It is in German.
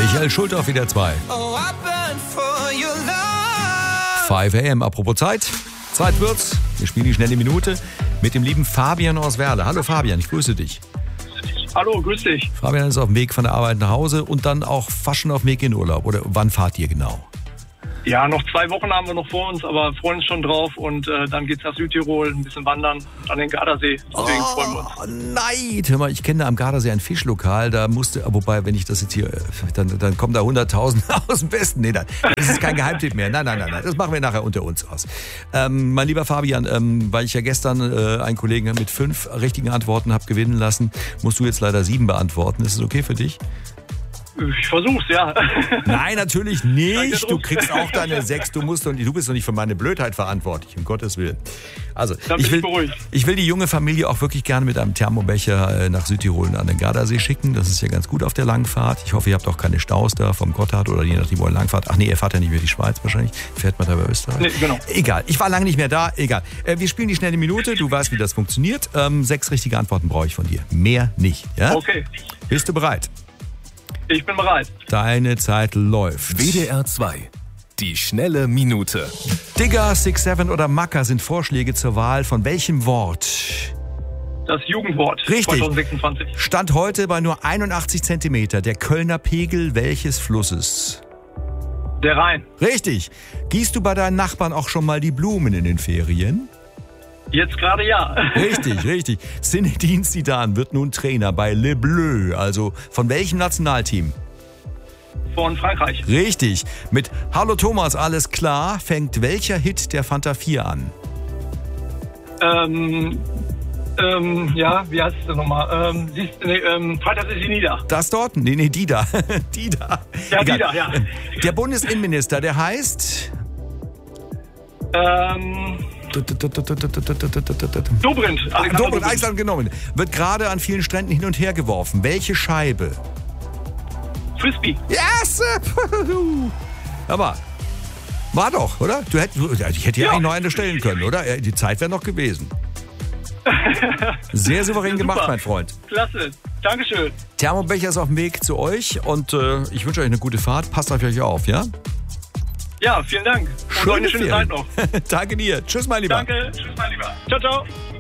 Michael Schulte auf WDR 2. 5 AM, apropos Zeit. Zeit wird's. Wir spielen die schnelle Minute mit dem lieben Fabian aus Werle. Hallo Fabian, ich grüße dich. Hallo, grüß dich. Fabian ist auf dem Weg von der Arbeit nach Hause und dann auch fast schon auf dem Weg in Urlaub. Oder wann fahrt ihr genau? Ja, noch 2 Wochen haben wir noch vor uns, aber freuen uns schon drauf. Und dann geht's nach Südtirol, ein bisschen wandern und an den Gardasee. Deswegen freuen wir uns. Nein! Hör mal, ich kenne da am Gardasee ein Fischlokal. Da musste, wobei, wenn ich das jetzt hier, dann kommen da 100.000 aus dem Westen. Nee, das ist kein Geheimtipp mehr. Nein. Das machen wir nachher unter uns aus. Mein lieber Fabian, weil ich ja gestern einen Kollegen mit 5 richtigen Antworten habe gewinnen lassen, musst du jetzt leider 7 beantworten. Ist es okay für dich? Ich versuch's, ja. Nein, natürlich nicht. Du kriegst auch deine 6. Du bist doch nicht für meine Blödheit verantwortlich, um Gottes Willen. Also, ich will die junge Familie auch wirklich gerne mit einem Thermobecher nach Südtirol an den Gardasee schicken. Das ist ja ganz gut auf der Langfahrt. Ich hoffe, ihr habt auch keine Staus da vom Gotthard oder je nachdem, wo ihr langfahrt. Ach nee, ihr fahrt ja nicht mehr die Schweiz wahrscheinlich. Fährt man da bei Österreich? Nee, genau. Egal, ich war lange nicht mehr da. Egal. Wir spielen die schnelle Minute. Du weißt, wie das funktioniert. 6 richtige Antworten brauche ich von dir. Mehr nicht. Ja? Okay. Bist du bereit? Ich bin bereit. Deine Zeit läuft. WDR 2. Die schnelle Minute. Digger, 6-7 oder Macker sind Vorschläge zur Wahl von welchem Wort? Das Jugendwort. Richtig. 2026. Stand heute bei nur 81 Zentimeter. Der Kölner Pegel welches Flusses? Der Rhein. Richtig. Gießt du bei deinen Nachbarn auch schon mal die Blumen in den Ferien? Jetzt gerade ja. Richtig. Zinedine Zidane wird nun Trainer bei Le Bleu. Also von welchem Nationalteam? Von Frankreich. Richtig. Mit Hallo Thomas, alles klar fängt welcher Hit der Fanta 4 an? Ja, wie heißt es denn nochmal? Freitag ist sie nieder. Das dort? Nee, die da. Die da. Ja, Egal. die da, ja. Der Bundesinnenminister, der heißt... Dobrindt. Alexander genommen. Wird gerade an vielen Stränden hin und her geworfen. Welche Scheibe? Frisbee. Yes! Aber war doch, oder? Ich hätte ja eigentlich noch eine stellen können, oder? Die Zeit wäre noch gewesen. Sehr souverän Ja, gemacht, super. mein Freund. Klasse. Dankeschön. Thermobecher ist auf dem Weg zu euch und ich wünsche euch eine gute Fahrt. Passt auf euch auf, ja? Ja, vielen Dank. Und eine schöne Zeit noch. Danke dir. Tschüss, mein Lieber. Danke. Tschüss, mein Lieber. Ciao, ciao.